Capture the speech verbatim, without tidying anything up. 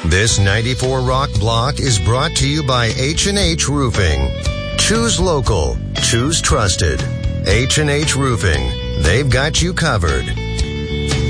This ninety-four Rock block is brought to you by H and H Roofing. Choose local. Choose trusted. H and H Roofing. They've got you covered.